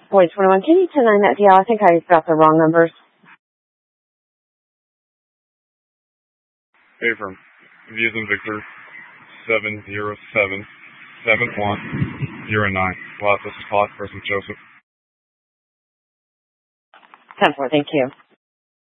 Boy, 21, can you 10-9 that deal? I think I got the wrong numbers. Abram, Views in Victor, 707-7109. Wow, this is Clark versus Joseph. 10-4, thank you.